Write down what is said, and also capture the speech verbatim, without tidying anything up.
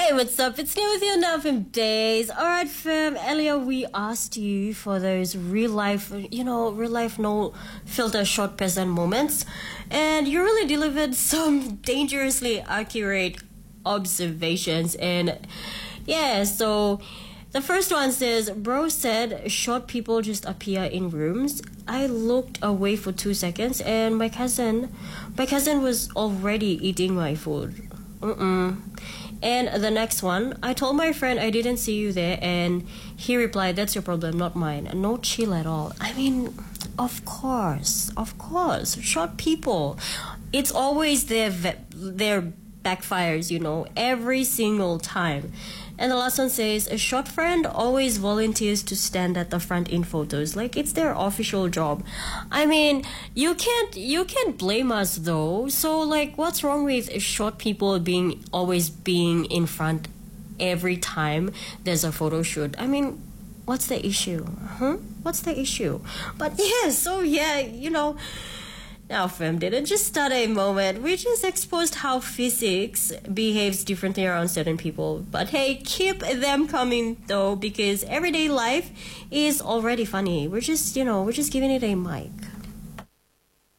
Hey, what's up? It's New with you now from Days. Alright, fam. Earlier we asked you for those real life, you know, real life no filter short person moments. And you really delivered some dangerously accurate observations. And yeah, so the first one says, bro said short people just appear in rooms. I looked away for two seconds and my cousin, my cousin was already eating my food. Mm-mm. And the next one, I told my friend I didn't see you there, and he replied, that's your problem, not mine. No chill at all. I mean, of course, of course. Short people, it's always their, their backfires, you know, every single time. And the last one says, a short friend always volunteers to stand at the front in photos. Like, it's their official job. I mean, you can't you can't blame us though. So like, what's wrong with short people being always being in front every time there's a photo shoot? I mean, what's the issue? Huh? What's the issue? But yeah, so yeah, you know, now, fam, didn't just start a moment. We just exposed how physics behaves differently around certain people. But hey, keep them coming though, because everyday life is already funny. We're just, you know, we're just giving it a mic.